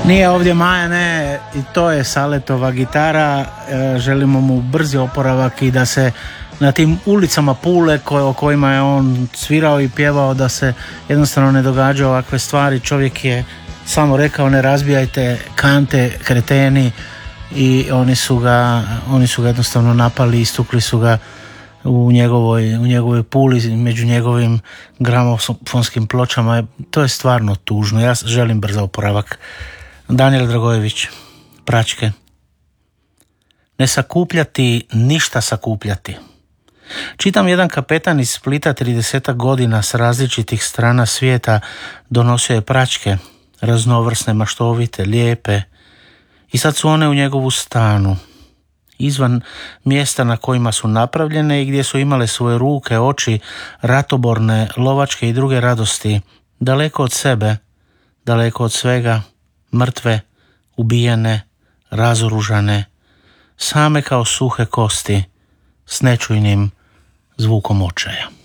Nije ovdje Maja, ne, i to je Saletova gitara. Želimo mu brzi oporavak i da se na tim ulicama Pule o kojima je on svirao i pjevao, da se jednostavno ne događaju ovakve stvari. Čovjek je samo rekao ne razbijajte kante, kreteni, i oni su ga jednostavno napali, istukli su ga u njegovoj Puli među njegovim gramofonskim pločama. To je stvarno tužno. Ja želim brzo oporavak. Danijel Dragojević, Pračke. Ne sakupljati, ništa sakupljati. Čitam, jedan kapetan iz Splita 30 godina s različitih strana svijeta donosio je pračke, raznovrsne, maštovite, lijepe, i sad su one u njegovu stanu, izvan mjesta na kojima su napravljene i gdje su imale svoje ruke, oči, ratoborne, lovačke i druge radosti, daleko od sebe, daleko od svega, mrtve, ubijene, razoružane, same kao suhe kosti, s nečujnim zvukom očaja.